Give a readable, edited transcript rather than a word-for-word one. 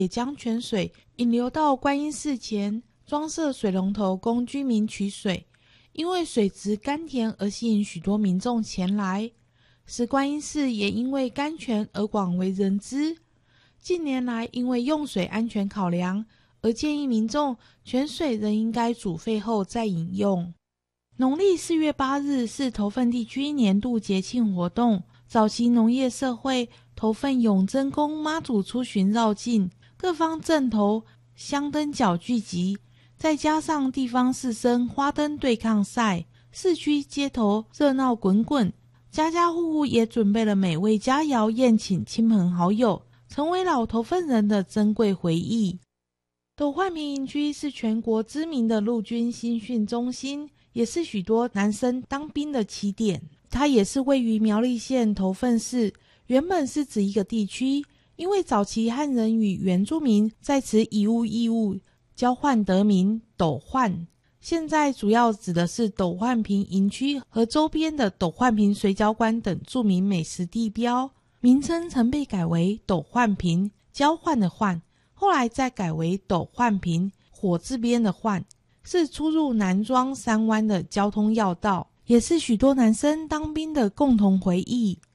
也将泉水引流到观音寺前，装设水龙头供居民取水。因为水质甘甜而吸引许多民众前来，使观音寺也因为甘泉而广为人知。近年来因为用水安全考量，而建议民众泉水仍应该煮沸后再饮用。农历4月8日是头份地区年度节庆活动，早期农业社会头份永贞宫妈祖出巡绕境，各方阵头香灯脚聚集，再加上地方士绅花灯对抗赛，市区街头热闹滚滚，家家户户也准备了美味佳肴宴请亲朋好友，成为老头份人的珍贵回忆。斗焕坪营区是全国知名的陆军新训中心，也是许多男生当兵的起点。它也是位于苗栗县头份市，原本是指一个地区，因为早期汉人与原住民在此以物易物交换得名斗焕，现在主要指的是斗焕坪营区和周边的斗焕坪水饺馆等著名美食地标，名称曾被改为斗焕坪，交换的换，后来再改为斗焕坪，火字边的焕，是出入南庄3湾的交通要道，也是许多男生当兵的共同回忆。